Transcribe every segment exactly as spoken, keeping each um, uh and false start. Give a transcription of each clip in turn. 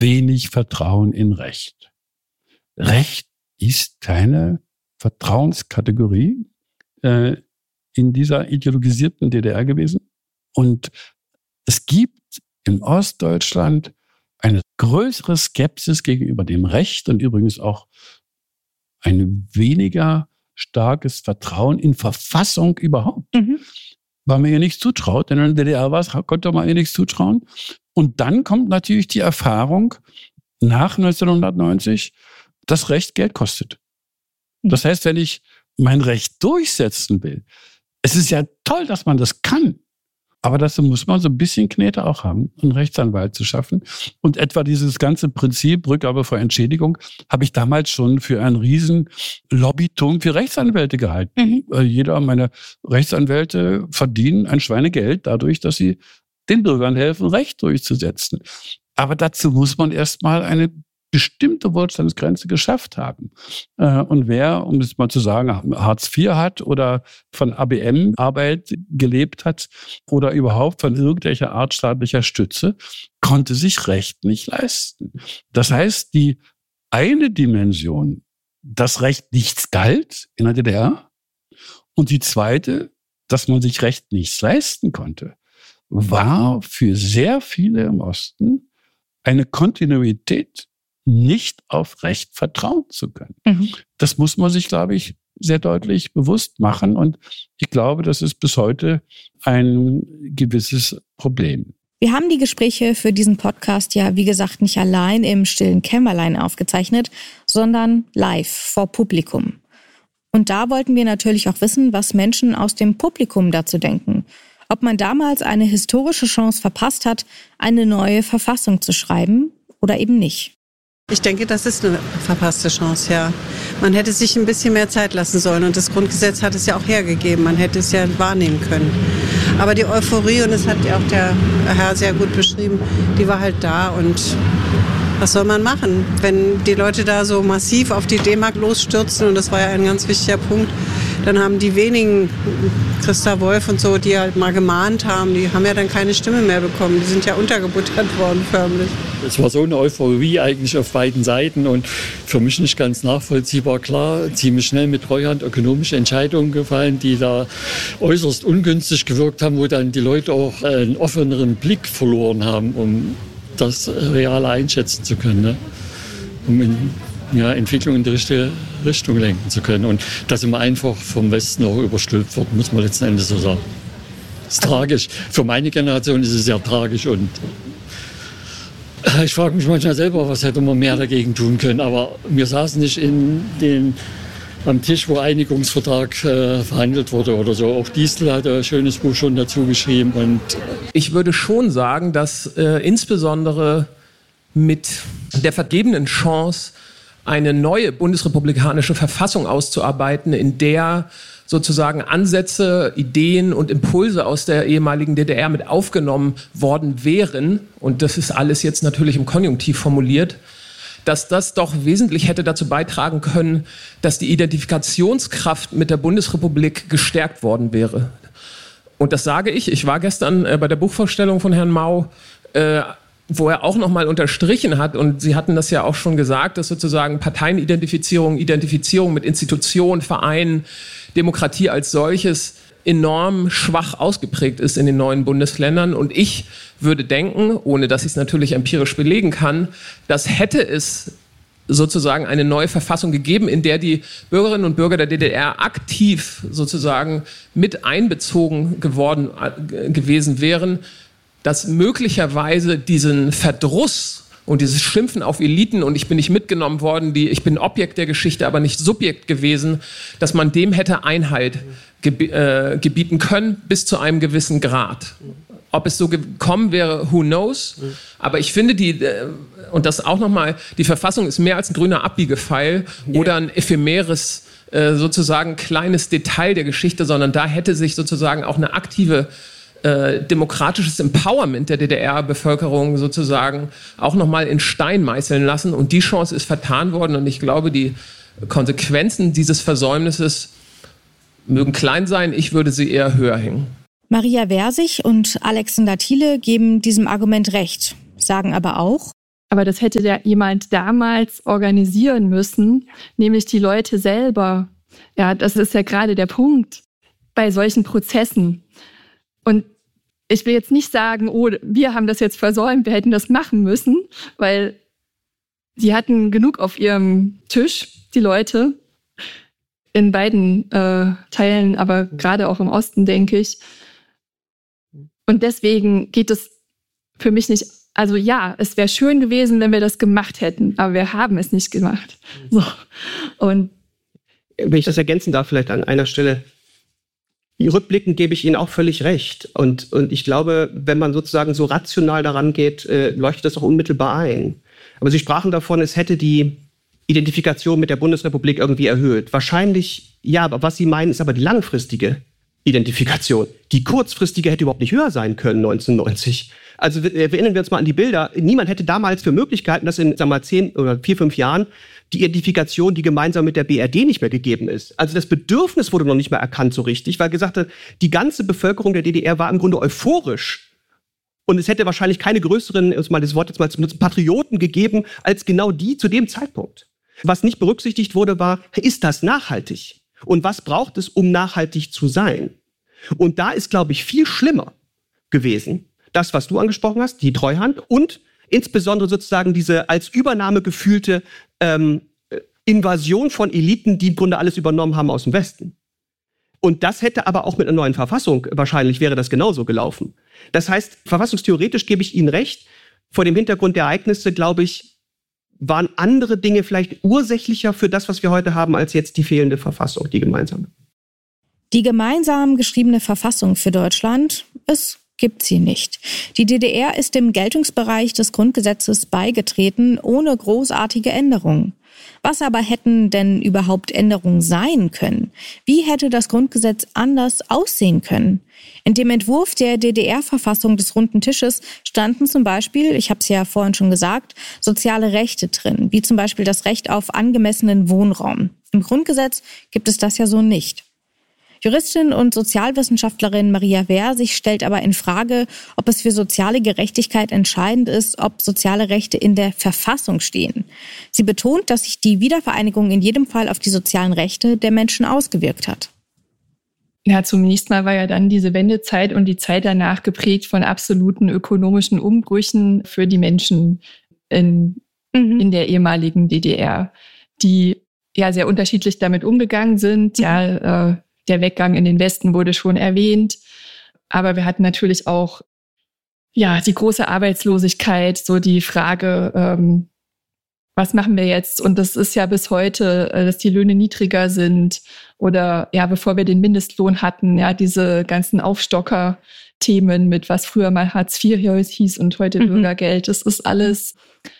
wenig Vertrauen in Recht. Recht ist keine Vertrauenskategorie äh, in dieser ideologisierten D D R gewesen. Und es gibt in Ostdeutschland eine größere Skepsis gegenüber dem Recht und übrigens auch ein weniger starkes Vertrauen in Verfassung überhaupt. Mhm. Weil man ihr nichts zutraut, denn in der D D R war es, konnte man ihr nichts zutrauen. Und dann kommt natürlich die Erfahrung nach neunzehnhundertneunzig, dass Recht Geld kostet. Das heißt, wenn ich mein Recht durchsetzen will, es ist ja toll, dass man das kann. Aber dazu muss man so ein bisschen Knete auch haben, einen Rechtsanwalt zu schaffen. Und etwa dieses ganze Prinzip Rückgabe vor Entschädigung habe ich damals schon für einen riesen Lobbytum für Rechtsanwälte gehalten. Mhm. Jeder meiner Rechtsanwälte verdienen ein Schweinegeld dadurch, dass sie den Bürgern helfen, Recht durchzusetzen. Aber dazu muss man erstmal eine bestimmte Wohlstandsgrenze geschafft haben. Und wer, um es mal zu sagen, Hartz vier hat oder von A B M-Arbeit gelebt hat oder überhaupt von irgendwelcher Art staatlicher Stütze, konnte sich Recht nicht leisten. Das heißt, die eine Dimension, dass Recht nichts galt in der D D R, und die zweite, dass man sich Recht nichts leisten konnte, war für sehr viele im Osten eine Kontinuität, nicht auf Recht vertrauen zu können. Mhm. Das muss man sich, glaube ich, sehr deutlich bewusst machen. Und ich glaube, das ist bis heute ein gewisses Problem. Wir haben die Gespräche für diesen Podcast ja, wie gesagt, nicht allein im stillen Kämmerlein aufgezeichnet, sondern live vor Publikum. Und da wollten wir natürlich auch wissen, was Menschen aus dem Publikum dazu denken. Ob man damals eine historische Chance verpasst hat, eine neue Verfassung zu schreiben oder eben nicht. Ich denke, das ist eine verpasste Chance, ja. Man hätte sich ein bisschen mehr Zeit lassen sollen und das Grundgesetz hat es ja auch hergegeben. Man hätte es ja wahrnehmen können. Aber die Euphorie, und das hat ja auch der Herr sehr gut beschrieben, die war halt da. Und was soll man machen, wenn die Leute da so massiv auf die D-Mark losstürzen? Und das war ja ein ganz wichtiger Punkt. Dann haben die wenigen, Christa Wolf und so, die halt mal gemahnt haben, die haben ja dann keine Stimme mehr bekommen. Die sind ja untergebuttert worden, förmlich. Es war so eine Euphorie eigentlich auf beiden Seiten und für mich nicht ganz nachvollziehbar. Klar, ziemlich schnell mit Treuhand ökonomische Entscheidungen gefallen, die da äußerst ungünstig gewirkt haben, wo dann die Leute auch einen offeneren Blick verloren haben, um das real einschätzen zu können, ne? Um in, ja, Entwicklung in die richtige Richtung lenken zu können. Und dass immer einfach vom Westen auch überstülpt wird, muss man letzten Endes so sagen. Das ist tragisch. Für meine Generation ist es sehr tragisch und ich frage mich manchmal selber, was hätte man mehr dagegen tun können. Aber wir saßen nicht in den, am Tisch, wo Einigungsvertrag äh, verhandelt wurde oder so. Auch Diestel hat ein schönes Buch schon dazu geschrieben. Und ich würde schon sagen, dass äh, insbesondere mit der vergebenen Chance, eine neue bundesrepublikanische Verfassung auszuarbeiten, in der sozusagen Ansätze, Ideen und Impulse aus der ehemaligen D D R mit aufgenommen worden wären, und das ist alles jetzt natürlich im Konjunktiv formuliert, dass das doch wesentlich hätte dazu beitragen können, dass die Identifikationskraft mit der Bundesrepublik gestärkt worden wäre. Und das sage ich, ich war gestern äh, bei der Buchvorstellung von Herrn Mau, äh, wo er auch nochmal unterstrichen hat, und Sie hatten das ja auch schon gesagt, dass sozusagen Parteienidentifizierung, Identifizierung mit Institutionen, Vereinen, Demokratie als solches enorm schwach ausgeprägt ist in den neuen Bundesländern. Und ich würde denken, ohne dass ich es natürlich empirisch belegen kann, dass hätte es sozusagen eine neue Verfassung gegeben, in der die Bürgerinnen und Bürger der D D R aktiv sozusagen mit einbezogen geworden äh, gewesen wären, dass möglicherweise diesen Verdruss und dieses Schimpfen auf Eliten und ich bin nicht mitgenommen worden, die, ich bin Objekt der Geschichte, aber nicht Subjekt gewesen, dass man dem hätte Einhalt geb- äh, gebieten können bis zu einem gewissen Grad. Ob es so gekommen wäre, who knows? Aber ich finde, die, äh, und das auch nochmal, die Verfassung ist mehr als ein grüner Abbiegepfeil yeah. oder ein ephemeres, äh, sozusagen kleines Detail der Geschichte, sondern da hätte sich sozusagen auch eine aktive Äh, demokratisches Empowerment der D D R-Bevölkerung sozusagen auch nochmal in Stein meißeln lassen. Und die Chance ist vertan worden. Und ich glaube, die Konsequenzen dieses Versäumnisses mögen klein sein. Ich würde sie eher höher hängen. Maria Versich und Alexander Thiele geben diesem Argument recht, sagen aber auch: Aber das hätte der jemand damals organisieren müssen, nämlich die Leute selber. Ja, das ist ja gerade der Punkt bei solchen Prozessen. Und ich will jetzt nicht sagen, oh, wir haben das jetzt versäumt, wir hätten das machen müssen, weil die hatten genug auf ihrem Tisch, die Leute, in beiden äh, Teilen, aber gerade auch im Osten, denke ich. Und deswegen geht es für mich nicht. Also ja, es wäre schön gewesen, wenn wir das gemacht hätten, aber wir haben es nicht gemacht. So. Und wenn ich das ergänzen darf, vielleicht an einer Stelle, rückblickend gebe ich Ihnen auch völlig recht. Und, und ich glaube, wenn man sozusagen so rational daran geht, äh, leuchtet das auch unmittelbar ein. Aber Sie sprachen davon, es hätte die Identifikation mit der Bundesrepublik irgendwie erhöht. Wahrscheinlich ja, aber was Sie meinen, ist aber die langfristige Identifikation. Die kurzfristige hätte überhaupt nicht höher sein können neunzehnhundertneunzig. Also erinnern wir uns mal an die Bilder. Niemand hätte damals für Möglichkeiten, dass in, sagen wir mal, zehn oder vier, fünf Jahren die Identifikation, die gemeinsam mit der B R D nicht mehr gegeben ist. Also das Bedürfnis wurde noch nicht mehr erkannt so richtig, weil gesagt hat, die ganze Bevölkerung der D D R war im Grunde euphorisch. Und es hätte wahrscheinlich keine größeren, um mal das Wort jetzt mal zu benutzen, Patrioten gegeben, als genau die zu dem Zeitpunkt. Was nicht berücksichtigt wurde, war, ist das nachhaltig? Und was braucht es, um nachhaltig zu sein? Und da ist, glaube ich, viel schlimmer gewesen, das, was du angesprochen hast, die Treuhand und insbesondere sozusagen diese als Übernahme gefühlte ähm, Invasion von Eliten, die im Grunde alles übernommen haben aus dem Westen. Und das hätte aber auch mit einer neuen Verfassung, wahrscheinlich wäre das genauso gelaufen. Das heißt, verfassungstheoretisch gebe ich Ihnen recht, vor dem Hintergrund der Ereignisse, glaube ich, waren andere Dinge vielleicht ursächlicher für das, was wir heute haben, als jetzt die fehlende Verfassung, die gemeinsame. Die gemeinsam geschriebene Verfassung für Deutschland, es gibt sie nicht. Die D D R ist dem Geltungsbereich des Grundgesetzes beigetreten, ohne großartige Änderungen. Was aber hätten denn überhaupt Änderungen sein können? Wie hätte das Grundgesetz anders aussehen können? In dem Entwurf der D D R-Verfassung des Runden Tisches standen zum Beispiel, ich habe es ja vorhin schon gesagt, soziale Rechte drin, wie zum Beispiel das Recht auf angemessenen Wohnraum. Im Grundgesetz gibt es das ja so nicht. Juristin und Sozialwissenschaftlerin Maria Wer-sich stellt aber in Frage, ob es für soziale Gerechtigkeit entscheidend ist, ob soziale Rechte in der Verfassung stehen. Sie betont, dass sich die Wiedervereinigung in jedem Fall auf die sozialen Rechte der Menschen ausgewirkt hat. Ja, zunächst mal war ja dann diese Wendezeit und die Zeit danach geprägt von absoluten ökonomischen Umbrüchen für die Menschen in, mhm. in der ehemaligen D D R, die ja sehr unterschiedlich damit umgegangen sind. Mhm. Ja, äh, der Weggang in den Westen wurde schon erwähnt, aber wir hatten natürlich auch ja die große Arbeitslosigkeit, so die Frage, ähm, was machen wir jetzt? Und das ist ja bis heute, dass die Löhne niedriger sind oder ja, bevor wir den Mindestlohn hatten, ja, diese ganzen Aufstocker-Themen mit was früher mal Hartz vier hieß und heute mhm. Bürgergeld, das ist alles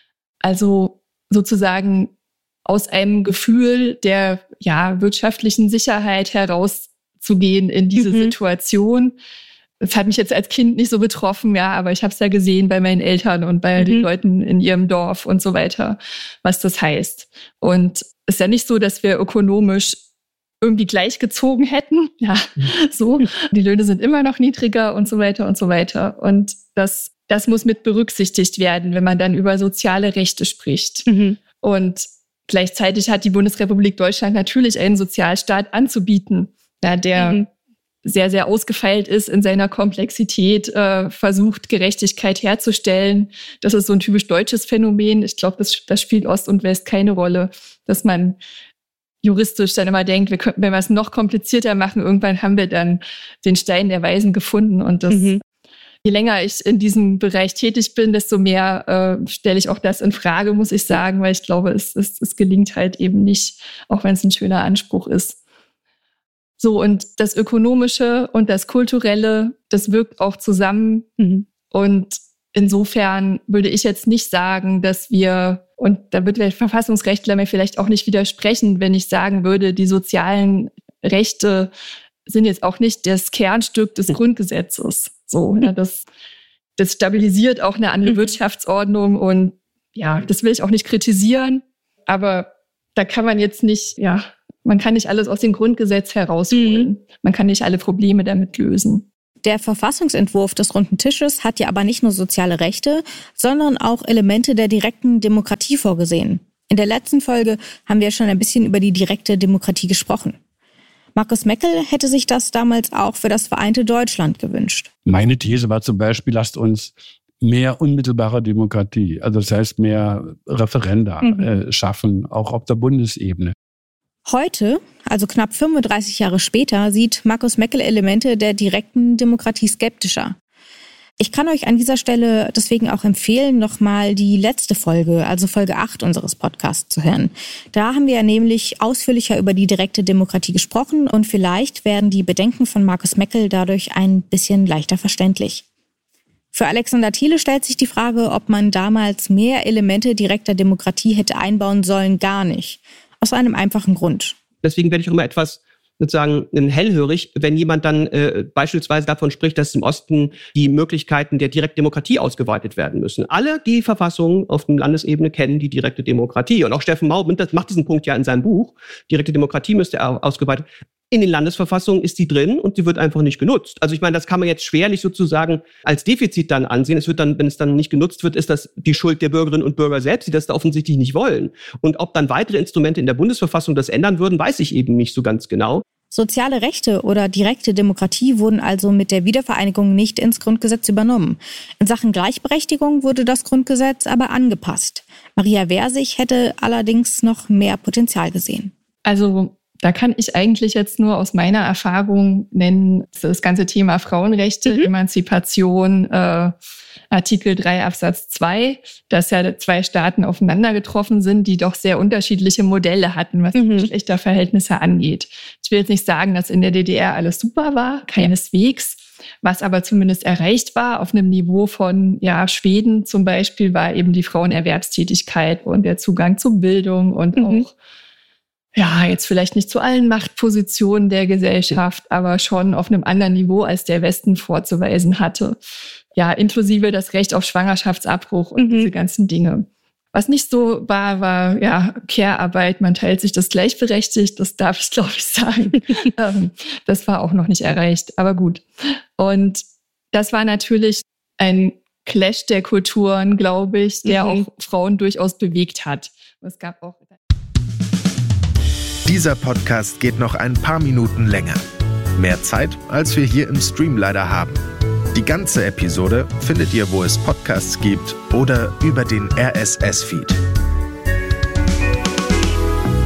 also sozusagen aus einem Gefühl der ja wirtschaftlichen Sicherheit herauszugehen in diese mhm. Situation. Das hat mich jetzt als Kind nicht so betroffen, ja, aber ich habe es ja gesehen bei meinen Eltern und bei mhm. den Leuten in ihrem Dorf und so weiter, was das heißt. Und es ist ja nicht so, dass wir ökonomisch irgendwie gleichgezogen hätten, ja, so. Die Löhne sind immer noch niedriger und so weiter und so weiter. Und das, das muss mit berücksichtigt werden, wenn man dann über soziale Rechte spricht. Mhm. Und gleichzeitig hat die Bundesrepublik Deutschland natürlich einen Sozialstaat anzubieten, ja, der mhm. sehr, sehr ausgefeilt ist in seiner Komplexität, äh, versucht, Gerechtigkeit herzustellen. Das ist so ein typisch deutsches Phänomen. Ich glaube, das, das spielt Ost und West keine Rolle, dass man juristisch dann immer denkt, wir könnten, wenn wir es noch komplizierter machen, irgendwann haben wir dann den Stein der Weisen gefunden. Und das, mhm. je länger ich in diesem Bereich tätig bin, desto mehr äh, stelle ich auch das in Frage, muss ich sagen, weil ich glaube, es, es, es gelingt halt eben nicht, auch wenn es ein schöner Anspruch ist. So, und das Ökonomische und das Kulturelle, das wirkt auch zusammen. Mhm. Und insofern würde ich jetzt nicht sagen, dass wir, und da wird der Verfassungsrechtler mir vielleicht auch nicht widersprechen, wenn ich sagen würde, die sozialen Rechte sind jetzt auch nicht das Kernstück des mhm. Grundgesetzes. So, ja, das, das stabilisiert auch eine andere mhm. Wirtschaftsordnung und ja, das will ich auch nicht kritisieren, aber da kann man jetzt nicht, ja, man kann nicht alles aus dem Grundgesetz herausholen. Mhm. Man kann nicht alle Probleme damit lösen. Der Verfassungsentwurf des Runden Tisches hat ja aber nicht nur soziale Rechte, sondern auch Elemente der direkten Demokratie vorgesehen. In der letzten Folge haben wir schon ein bisschen über die direkte Demokratie gesprochen. Markus Meckel hätte sich das damals auch für das vereinte Deutschland gewünscht. Meine These war zum Beispiel, lasst uns mehr unmittelbare Demokratie, also das heißt mehr Referenda mhm. äh, schaffen, auch auf der Bundesebene. Heute, also knapp fünfunddreißig Jahre später, sieht Markus Meckel Elemente der direkten Demokratie skeptischer. Ich kann euch an dieser Stelle deswegen auch empfehlen, nochmal die letzte Folge, also Folge acht unseres Podcasts zu hören. Da haben wir ja nämlich ausführlicher über die direkte Demokratie gesprochen und vielleicht werden die Bedenken von Markus Meckel dadurch ein bisschen leichter verständlich. Für Alexander Thiele stellt sich die Frage, ob man damals mehr Elemente direkter Demokratie hätte einbauen sollen, gar nicht. Aus einem einfachen Grund. Deswegen werde ich auch immer etwas sozusagen hellhörig, wenn jemand dann äh, beispielsweise davon spricht, dass im Osten die Möglichkeiten der direkten Demokratie ausgeweitet werden müssen. Alle die Verfassungen auf der Landesebene kennen die direkte Demokratie. Und auch Steffen Maubend, das macht diesen Punkt ja in seinem Buch. Direkte Demokratie müsste ausgeweitet. In den Landesverfassungen ist die drin und die wird einfach nicht genutzt. Also ich meine, das kann man jetzt schwerlich sozusagen als Defizit dann ansehen. Es wird dann, wenn es dann nicht genutzt wird, ist das die Schuld der Bürgerinnen und Bürger selbst, die das da offensichtlich nicht wollen. Und ob dann weitere Instrumente in der Bundesverfassung das ändern würden, weiß ich eben nicht so ganz genau. Soziale Rechte oder direkte Demokratie wurden also mit der Wiedervereinigung nicht ins Grundgesetz übernommen. In Sachen Gleichberechtigung wurde das Grundgesetz aber angepasst. Maria Wersig hätte allerdings noch mehr Potenzial gesehen. Also da kann ich eigentlich jetzt nur aus meiner Erfahrung nennen, das ganze Thema Frauenrechte, mhm. Emanzipation, äh, Artikel drei Absatz zwei, dass ja zwei Staaten aufeinander getroffen sind, die doch sehr unterschiedliche Modelle hatten, was mhm. Geschlechterverhältnisse angeht. Ich will jetzt nicht sagen, dass in der D D R alles super war, keineswegs. Was aber zumindest erreicht war auf einem Niveau von ja Schweden zum Beispiel, war eben die Frauenerwerbstätigkeit und der Zugang zu Bildung und mhm. auch ja, jetzt vielleicht nicht zu allen Machtpositionen der Gesellschaft, aber schon auf einem anderen Niveau, als der Westen vorzuweisen hatte. Ja, inklusive das Recht auf Schwangerschaftsabbruch und mhm. diese ganzen Dinge. Was nicht so war, war ja Care-Arbeit, man teilt sich das gleichberechtigt, das darf ich, glaube ich, sagen. Das war auch noch nicht erreicht, aber gut. Und das war natürlich ein Clash der Kulturen, glaube ich, der mhm. auch Frauen durchaus bewegt hat. Es gab auch Dieser Podcast geht noch ein paar Minuten länger. Mehr Zeit, als wir hier im Stream leider haben. Die ganze Episode findet ihr, wo es Podcasts gibt oder über den R S S-Feed.